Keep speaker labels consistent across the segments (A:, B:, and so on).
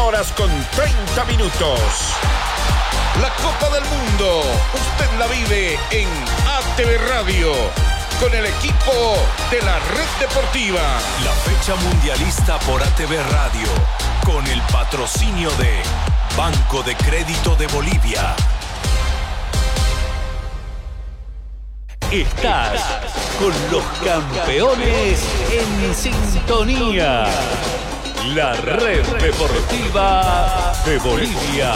A: horas con 30 minutos. La Copa del Mundo, usted la vive en ATV Radio, con el equipo de la Red Deportiva.
B: La fecha mundialista por ATV Radio, con el patrocinio de Banco de Crédito de Bolivia.
C: Estás con los campeones en sintonía. La Red Deportiva de Bolivia.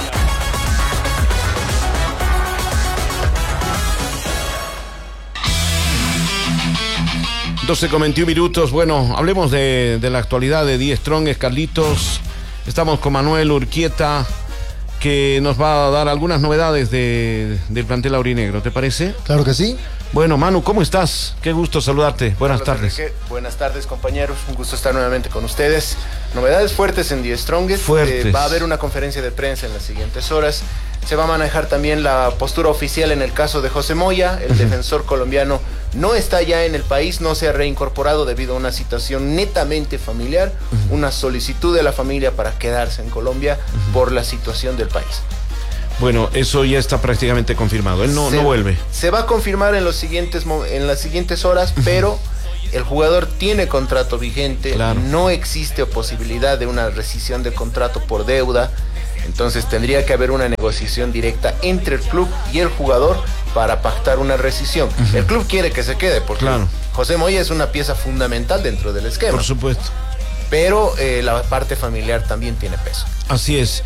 D: 12:21 minutos. Bueno, hablemos de la actualidad de Die Strongest, Carlitos. Estamos con Manuel Urquieta, que nos va a dar algunas novedades del plantel aurinegro, ¿te parece?
E: Claro que sí.
D: Bueno, Manu, ¿cómo estás? Qué gusto saludarte. Buenas tardes.
F: Enrique. Buenas tardes, compañeros. Un gusto estar nuevamente con ustedes. Novedades fuertes en Die Strongest. Va a haber una conferencia de prensa en las siguientes horas. Se va a manejar también la postura oficial en el caso de José Moya. El defensor colombiano no está ya en el país, no se ha reincorporado debido a una situación netamente familiar, una solicitud de la familia para quedarse en Colombia por la situación del país.
D: Bueno, eso ya está prácticamente confirmado. Él no vuelve.
F: Se va a confirmar en las siguientes horas, pero el jugador tiene contrato vigente. Claro. No existe posibilidad de una rescisión de contrato por deuda. Entonces tendría que haber una negociación directa entre el club y el jugador para pactar una rescisión. El club quiere que se quede porque José Moya es una pieza fundamental dentro del esquema.
D: Por supuesto.
F: Pero la parte familiar también tiene peso.
D: Así es.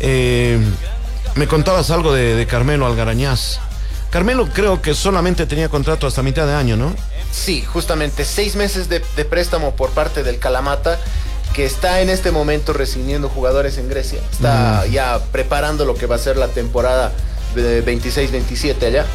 D: Me contabas algo de Carmelo Algarañaz. Carmelo creo que solamente tenía contrato hasta mitad de año, ¿no?
F: Sí, justamente 6 meses de préstamo por parte del Kalamata, que está en este momento rescindiendo jugadores en Grecia. Está ya preparando lo que va a ser la temporada de 26-27 allá.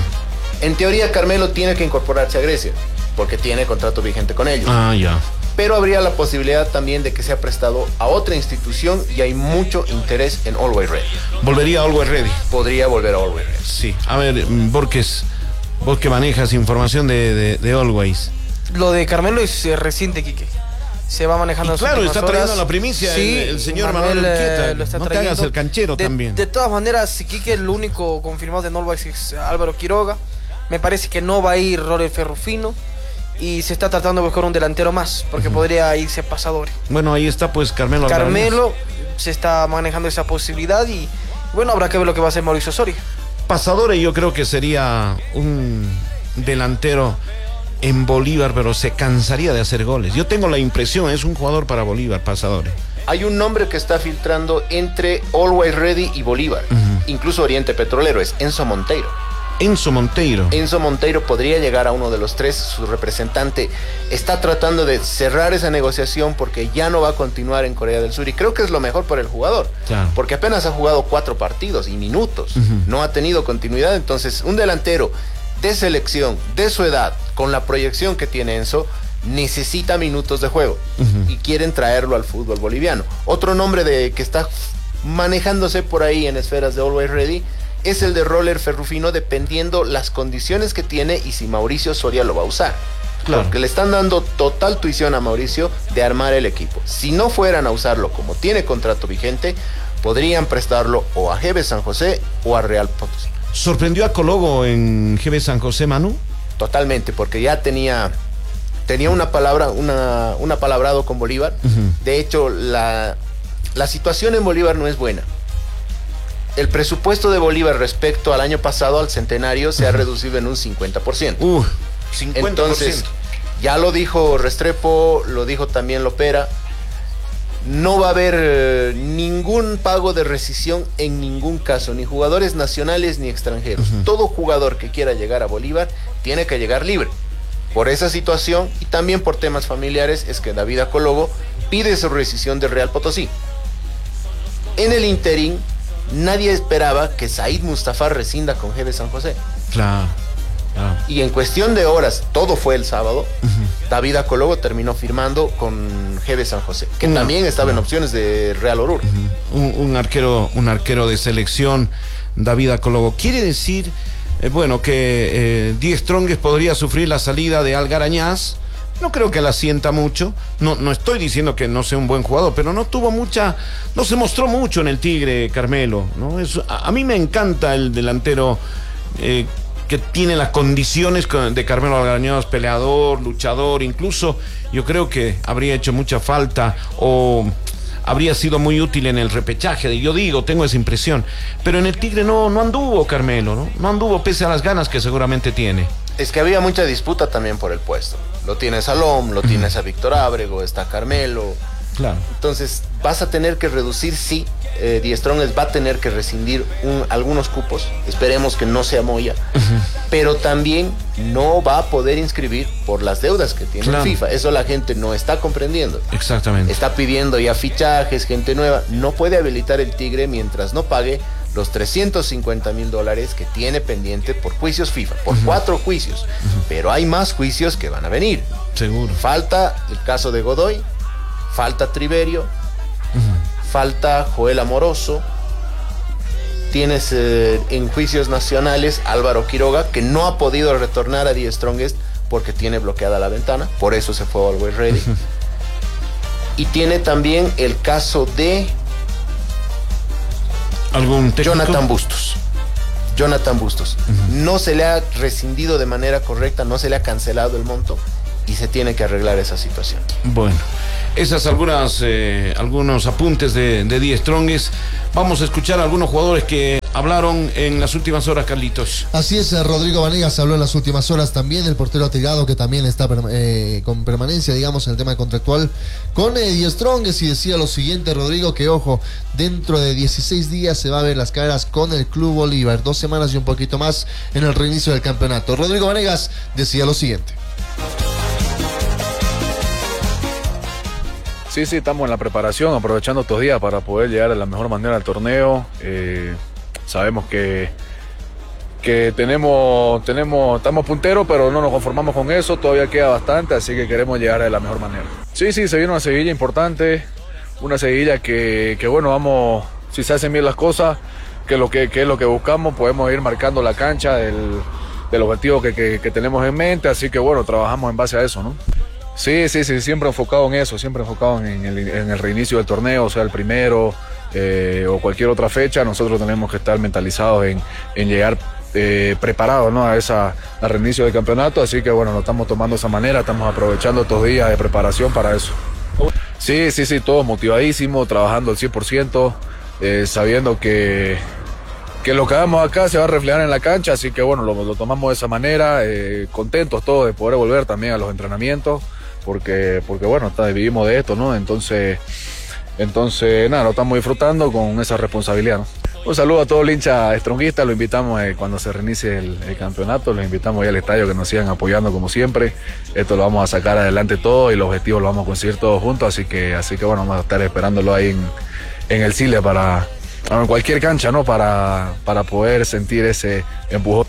F: En teoría, Carmelo tiene que incorporarse a Grecia, porque tiene contrato vigente con ellos.
D: Ya.
F: Pero habría la posibilidad también de que sea prestado a otra institución y hay mucho interés en Always Ready.
D: ¿Volvería a Always Ready?
F: Podría volver a Always Ready.
D: Sí. A ver, Borges, vos que manejas información de Always.
G: Lo de Carmelo es reciente, Quique. Se va manejando.
D: Claro, está trayendo la primicia el señor Manuel Urquieta. No te hagas el canchero también.
G: De todas maneras, Quique, el único confirmado de Nolvax es Álvaro Quiroga. Me parece que no va a ir Roller Ferrufino. Y se está tratando de buscar un delantero más, porque podría irse Pasadore.
D: Bueno, ahí está pues Carmelo.
G: Se está manejando esa posibilidad y bueno, habrá que ver lo que va a hacer Mauricio Soria.
D: Pasadore yo creo que sería un delantero en Bolívar, pero se cansaría de hacer goles. Yo tengo la impresión, es un jugador para Bolívar, Pasadore.
F: Hay un nombre que está filtrando entre Always Ready y Bolívar, incluso Oriente Petrolero, es Enzo Monteiro.
D: Enzo Monteiro podría llegar a uno de los tres. Su representante está tratando de cerrar esa negociación porque ya no va a continuar en Corea del Sur y creo que es lo mejor para el jugador, porque apenas ha jugado 4 partidos y minutos, no ha tenido continuidad. Entonces un delantero de selección, de su edad, con la proyección que tiene Enzo, necesita minutos de juego y quieren traerlo al fútbol boliviano. Otro nombre que está manejándose por ahí en esferas de Always Ready es el de Roller Ferrufino, dependiendo las condiciones que tiene y si Mauricio Soria lo va a usar. Claro. Porque le están dando total tuición a Mauricio de armar el equipo. Si no fueran a usarlo como tiene contrato vigente, podrían prestarlo o a GB San José o a Real Potosí. ¿Sorprendió a Cologo en GB San José, Manu?
F: Totalmente, porque ya tenía una palabrado con Bolívar. De hecho, la situación en Bolívar no es buena. El presupuesto de Bolívar respecto al año pasado, al centenario, se ha reducido en un 50%.
D: 50%.
F: Entonces, ya lo dijo Restrepo, lo dijo también Lopera, no va a haber ningún pago de rescisión en ningún caso, ni jugadores nacionales ni extranjeros. Todo jugador que quiera llegar a Bolívar tiene que llegar libre. Por esa situación y también por temas familiares es que David Acologo pide su rescisión de Real Potosí. En el interín, nadie esperaba que Said Mustafa rescinda con GB San José.
D: Claro.
F: Y en cuestión de horas, todo fue el sábado, David Acologo terminó firmando con GB San José, que también estaba en opciones de Real Oruro.
D: Un arquero de selección, David Acologo. Quiere decir, que Die Strongest podría sufrir la salida de Algarañaz
E: No creo que la sienta mucho. No estoy diciendo que no sea un buen jugador, pero no se mostró mucho en el Tigre, Carmelo, ¿no? A mí me encanta el delantero que tiene las condiciones de Carmelo Algarañaz, peleador, luchador, incluso yo creo que habría hecho mucha falta o habría sido muy útil en el repechaje, tengo esa impresión, pero en el Tigre no anduvo Carmelo, no anduvo pese a las ganas que seguramente tiene.
F: Es que había mucha disputa también por el puesto. Lo tienes a Lom, lo tienes a Víctor Ábrego, está Carmelo.
E: Claro.
F: Entonces vas a tener que reducir, sí. Die Strongest va a tener que rescindir algunos cupos. Esperemos que no sea Moya. Pero también no va a poder inscribir por las deudas que tiene FIFA. Eso la gente no está comprendiendo.
E: Exactamente.
F: Está pidiendo ya fichajes, gente nueva. No puede habilitar el Tigre mientras no pague los $350,000 que tiene pendiente por juicios FIFA, por 4 juicios. Pero hay más juicios que van a venir.
E: Seguro.
F: Falta el caso de Godoy, falta Triverio, falta Joel Amoroso. Tienes en juicios nacionales Álvaro Quiroga, que no ha podido retornar a Die Strongest porque tiene bloqueada la ventana, por eso se fue a Always Ready. Y tiene también el caso de
E: ¿algún técnico?
F: Jonathan Bustos. No se le ha rescindido de manera correcta, no se le ha cancelado el monto y se tiene que arreglar esa situación.
E: Bueno, esas algunos apuntes de Die Strongest. Vamos a escuchar a algunos jugadores que hablaron en las últimas horas, Carlitos.
H: Así es, Rodrigo Vanegas habló en las últimas horas también, el portero Tirado, que también está con permanencia, digamos, en el tema contractual con Die Strongest, y decía lo siguiente, Rodrigo, que ojo, dentro de 16 días se va a ver las caras con el Club Bolívar, 2 semanas y un poquito más en el reinicio del campeonato. Rodrigo Vanegas decía lo siguiente.
I: Sí, estamos en la preparación, aprovechando estos días para poder llegar de la mejor manera al torneo. Sabemos que estamos punteros, pero no nos conformamos con eso, todavía queda bastante, así que queremos llegar de la mejor manera. Sí, se viene una seguidilla importante, una seguidilla que bueno, vamos, si se hacen bien las cosas, que es lo que buscamos, podemos ir marcando la cancha del objetivo que tenemos en mente, así que bueno, trabajamos en base a eso, ¿no? Sí, siempre enfocado en eso, siempre enfocado en el reinicio del torneo, o sea, el primero o cualquier otra fecha. Nosotros tenemos que estar mentalizados en llegar preparados, ¿no? al reinicio del campeonato, así que bueno, lo estamos tomando de esa manera, estamos aprovechando estos días de preparación para eso. Sí, todos motivadísimos, trabajando al 100%, sabiendo que lo que hagamos acá se va a reflejar en la cancha, así que bueno, lo tomamos de esa manera, contentos todos de poder volver también a los entrenamientos, porque bueno, vivimos de esto, ¿no? Entonces nada, lo estamos disfrutando con esa responsabilidad, ¿no? Un saludo a todo el hincha stronguista, lo invitamos cuando se reinicie el campeonato, los invitamos ahí al estadio, que nos sigan apoyando como siempre. Esto lo vamos a sacar adelante todo y el objetivo lo vamos a conseguir todos juntos, así que bueno, vamos a estar esperándolo ahí en el Cile en cualquier cancha, ¿no? Para poder sentir ese empujón.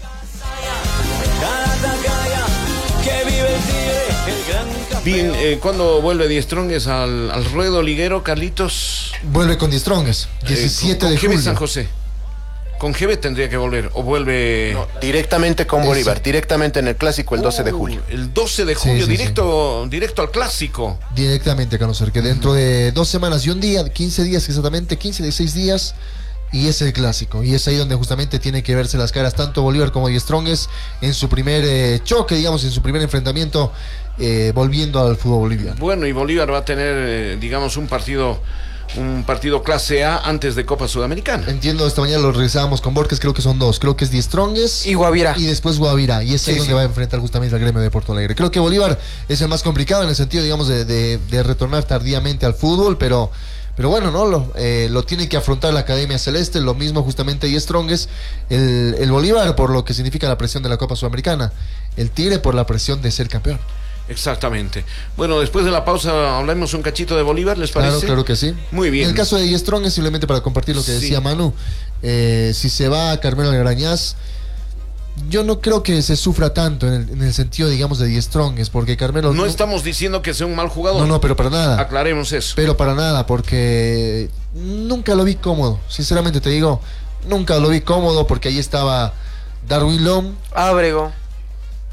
E: Bien, ¿cuándo vuelve Die Strongest al ruedo liguero, Carlitos?
H: Vuelve con Die Strongest, 17 de julio.
E: San José. Con GB tendría que volver, o vuelve...
F: No, directamente con Bolívar, directamente en el Clásico el 12 de julio.
E: El 12 de julio, directo al Clásico.
H: Directamente, conocer que dentro de 2 semanas y un día, 15 días exactamente, 15, 16 días, y es el Clásico. Y es ahí donde justamente tiene que verse las caras tanto Bolívar como Die Strongest en su primer choque, digamos, en su primer enfrentamiento, volviendo al fútbol boliviano.
E: Bueno, y Bolívar va a tener, digamos, un partido clase A antes de Copa Sudamericana.
H: Entiendo, esta mañana lo revisábamos con Borges, creo que son 2, creo que es Die Strongest
G: y Guavirá.
H: Y después Guavirá, y es ahí donde va a enfrentar justamente al gremio de Porto Alegre. Creo que Bolívar es el más complicado en el sentido, digamos, de retornar tardíamente al fútbol, pero bueno, ¿no? Lo tiene que afrontar la Academia Celeste, lo mismo justamente Die Strongest, el Bolívar por lo que significa la presión de la Copa Sudamericana, el Tigre por la presión de ser campeón.
E: Exactamente. Bueno, después de la pausa hablamos un cachito de Bolívar, ¿les parece?
H: Claro que sí.
E: Muy bien.
H: En el caso de Die Strongest, simplemente para compartir lo que decía Manu, si se va Carmelo Algarañaz, yo no creo que se sufra tanto en el sentido, digamos, de Die Strongest, porque Carmelo...
E: No estamos diciendo que sea un mal jugador.
H: No, pero para nada.
E: Aclaremos eso.
H: Pero para nada, porque nunca lo vi cómodo. Sinceramente te digo, nunca lo vi cómodo, porque ahí estaba Darwin Lom,
G: Ábrego,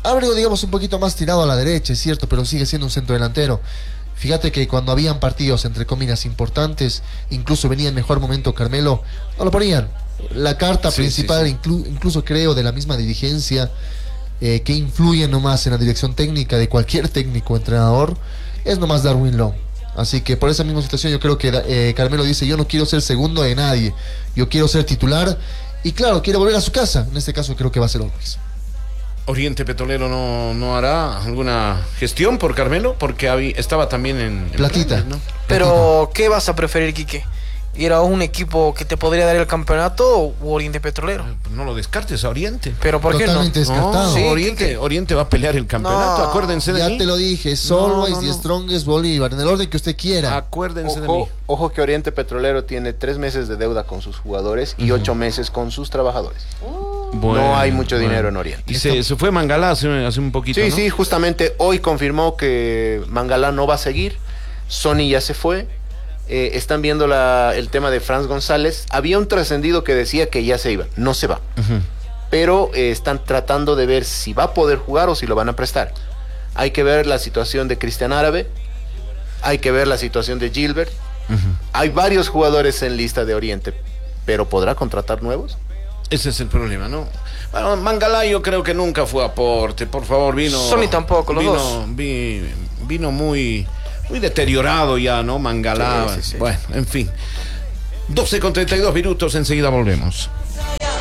H: Ábrego, digamos, un poquito más tirado a la derecha, es cierto, pero sigue siendo un centro delantero. Fíjate que cuando habían partidos, entre comillas, importantes, incluso venía en mejor momento Carmelo, no lo ponían. La carta principal, incluso creo, de la misma dirigencia, que influye nomás en la dirección técnica de cualquier técnico o entrenador, es nomás Darwin Long. Así que por esa misma situación yo creo que Carmelo dice, yo no quiero ser segundo de nadie, yo quiero ser titular, y claro, quiere volver a su casa. En este caso creo que va a ser Always.
E: Oriente Petrolero no hará alguna gestión por Carmelo, porque estaba también en
H: Platita,
E: ¿no?
G: Pero, ¿qué vas a preferir, Quique? ¿Ir a un equipo que te podría dar el campeonato o Oriente Petrolero?
E: No lo descartes a Oriente.
G: ¿Pero por qué no?
H: Totalmente descartado.
E: No,
G: Sí,
E: Oriente va a pelear el campeonato,
G: No,
E: acuérdense de
H: Ya
E: mí.
H: te lo dije, Always, The Strongest, Bolívar, en el orden que usted quiera.
E: Acuérdense de mí.
D: Ojo que Oriente Petrolero tiene 3 meses de deuda con sus jugadores y 8 meses con sus trabajadores. No hay mucho dinero en Oriente.
E: Y se fue Mangalá hace un poquito,
D: Sí,
E: ¿no?
D: sí, justamente hoy confirmó que Mangalá no va a seguir. Sony ya se fue. Están viendo el tema de Franz González. Había un trascendido que decía que ya se iba. No se va. Pero están tratando de ver si va a poder jugar o si lo van a prestar. Hay que ver la situación de Cristian Árabe. Hay que ver la situación de Gilbert. Hay varios jugadores en lista de Oriente. ¿Pero podrá contratar nuevos?
E: Ese es el problema, ¿no? Bueno, Mangalá yo creo que nunca fue aporte. Por favor, vino...
G: Sony tampoco, los dos.
E: Vino muy deteriorado ya, ¿no? Mangalá.
G: Sí.
E: Bueno, en fin. 12:32 minutos, enseguida volvemos.